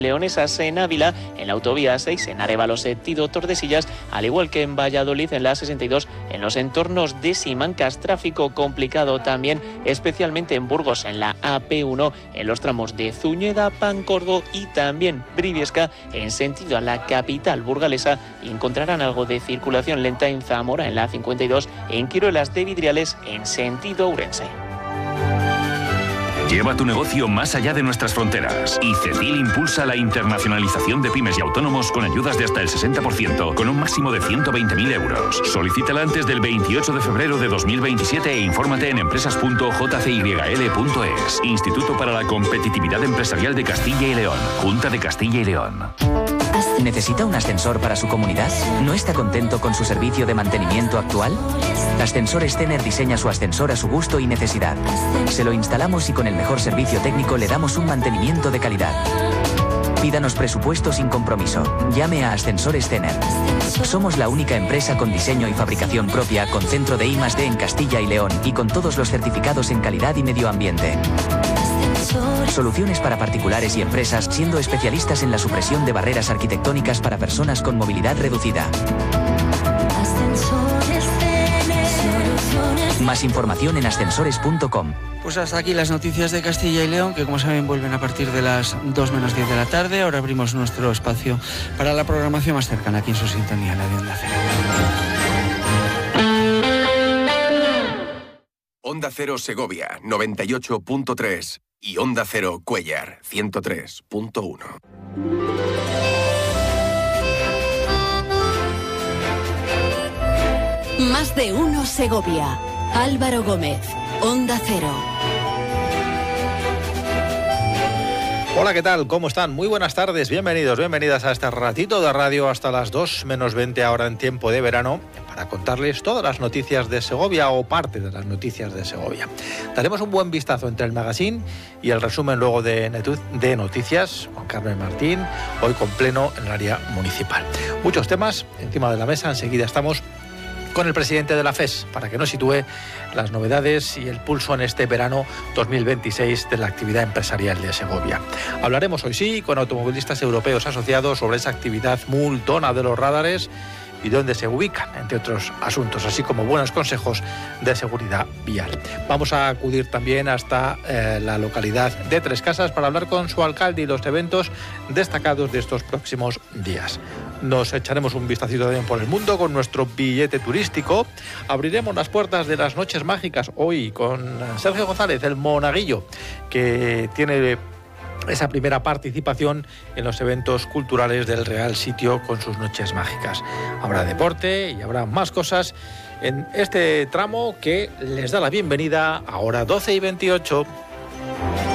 Leonesas en Ávila, en la autovía 6 en Arévalo sentido Tordesillas, al igual que en Valladolid en la 62 en los entornos de Simancas. Tráfico complicado también, especialmente en Burgos en la AP1 en los tramos de Zuñeda, Pancorbo y también Briviesca en sentido a la capital burgalesa. Encontrarán algo de circulación lenta en Zamora en la 52, en Quiruelas de Vidriales en sentido Ourense. Lleva tu negocio más allá de nuestras fronteras. Y CECIL impulsa la internacionalización de pymes y autónomos con ayudas de hasta el 60%, con un máximo de 120.000 euros. Solicítala antes del 28 de febrero de 2027 e infórmate en empresas.jcyl.es. Instituto para la Competitividad Empresarial de Castilla y León. Junta de Castilla y León. ¿Necesita un ascensor para su comunidad? ¿No está contento con su servicio de mantenimiento actual? Ascensores Stener diseña su ascensor a su gusto y necesidad. Se lo instalamos y con el mejor servicio técnico le damos un mantenimiento de calidad. Pídanos presupuesto sin compromiso. Llame a Ascensores Stener. Somos la única empresa con diseño y fabricación propia, con centro de I+D en Castilla y León y con todos los certificados en calidad y medio ambiente. Soluciones para particulares y empresas, siendo especialistas en la supresión de barreras arquitectónicas para personas con movilidad reducida. Más información en ascensores.com. Pues hasta aquí las noticias de Castilla y León, que como saben vuelven a partir de las 2 menos 10 de la tarde. Ahora abrimos nuestro espacio para la programación más cercana aquí en su sintonía, la de Onda Cero. Onda Cero Segovia, 98.3 y Onda Cero Cuéllar, 103.1. Más de uno Segovia. Álvaro Gómez, Onda Cero. Hola, ¿qué tal? ¿Cómo están? Muy buenas tardes, bienvenidos, bienvenidas a este ratito de radio hasta las 2 menos 20 ahora en tiempo de verano, para contarles todas las noticias de Segovia o parte de las noticias de Segovia. Daremos un buen vistazo entre el magazine y el resumen luego de noticias con Carmen Martín, hoy con pleno en el área municipal. Muchos temas encima de la mesa, enseguida estamos con el presidente de la FES para que nos sitúe las novedades y el pulso en este verano 2026 de la actividad empresarial de Segovia. Hablaremos hoy sí con automovilistas europeos asociados sobre esa actividad multona de los radares y dónde se ubican, entre otros asuntos, así como buenos consejos de seguridad vial. Vamos a acudir también hasta la localidad de Tres Casas para hablar con su alcalde y los eventos destacados de estos próximos días. Nos echaremos un vistacito también por el mundo con nuestro billete turístico. Abriremos las puertas de las noches mágicas hoy con Sergio González, el monaguillo, que tiene esa primera participación en los eventos culturales del Real Sitio con sus noches mágicas. Habrá deporte y habrá más cosas en este tramo que les da la bienvenida ahora 12:28.